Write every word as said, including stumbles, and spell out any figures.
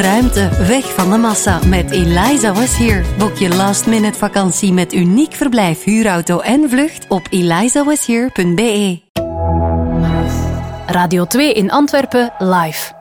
Ruimte, weg van de massa met Eliza Was Here. Boek je last minute vakantie met uniek verblijf, huurauto en vlucht op eliza was here punt b e. Radio twee in Antwerpen live.